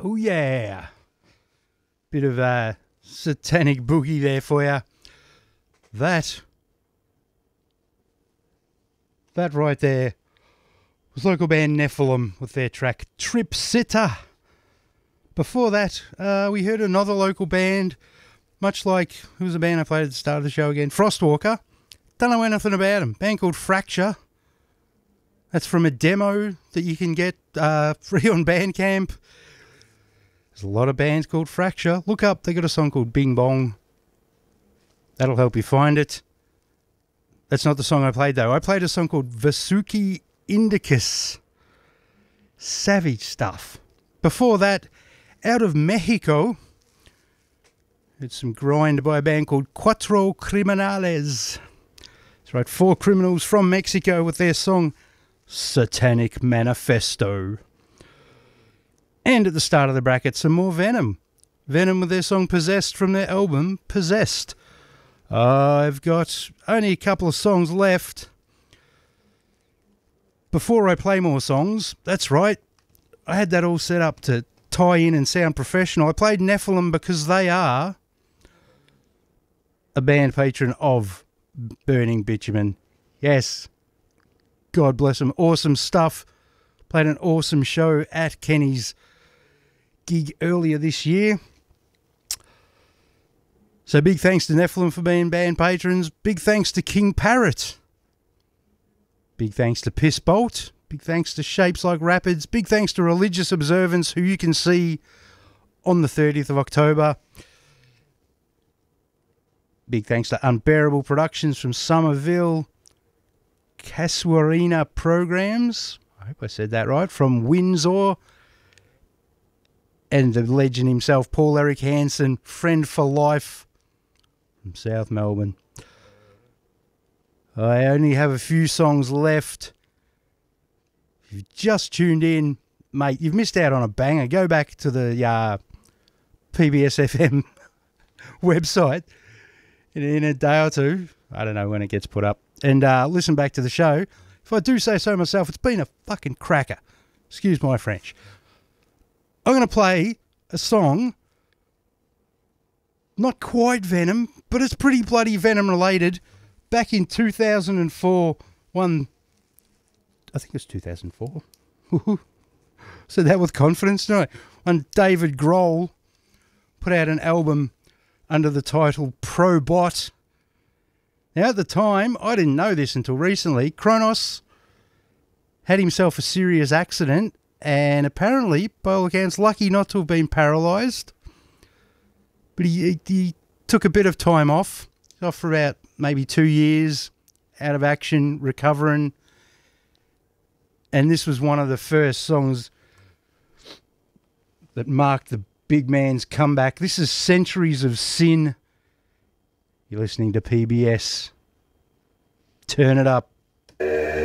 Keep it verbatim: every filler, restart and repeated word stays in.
Oh yeah. Bit of a satanic boogie there for you. That, that right there was local band Nephilim with their track Trip Sitter. Before that, uh, we heard another local band, much like, who was a band I played at the start of the show again? Frostwalker. Don't know anything about them. Band called Fracture. That's from a demo that you can get uh, free on Bandcamp. There's a lot of bands called Fracture. Look up, they got a song called Bing Bong. That'll help you find it. That's not the song I played though. I played a song called Vasuki Indicus. Savage stuff. Before that, out of Mexico, it's some grind by a band called Cuatro Criminales. That's right, four criminals from Mexico with their song Satanic Manifesto. And at the start of the bracket, some more Venom. Venom with their song Possessed from their album Possessed. I've got only a couple of songs left. Before I play more songs, that's right, I had that all set up to tie in and sound professional. I played Nephilim because they are a band patron of Burning Bitumen. Yes, God bless them. Awesome stuff. Played an awesome show at Kenny's gig earlier this year. So big thanks to Nephilim for being band patrons. Big thanks to King Parrot. Big thanks to Piss Bolt. Big thanks to Shapes Like Rapids. Big thanks to Religious Observance, who you can see on the thirtieth of October. Big thanks to Unbearable Productions from Somerville. Casuarina Programs, I hope I said that right, from Windsor. And the legend himself, Paul Eric Hansen, Friend for Life from South Melbourne. I only have a few songs left. If you've just tuned in, mate, you've missed out on a banger. Go back to the uh, P B S F M website in, in a day or two. I don't know when it gets put up. And uh, listen back to the show. If I do say so myself, it's been a fucking cracker. Excuse my French. I'm going to play a song, not quite Venom, but it's pretty bloody Venom related. Back in two thousand four, one, I think it's two thousand four. Said that with confidence, no. When David Grohl put out an album under the title Probot. Now, at the time, I didn't know this until recently, Kronos had himself a serious accident, and apparently, by all accounts, lucky not to have been paralysed. But he, he took a bit of time off, off for about maybe two years, out of action, recovering. And this was one of the first songs that marked the big man's comeback. This is Centuries of Sin. You're listening to P B S. Turn it up.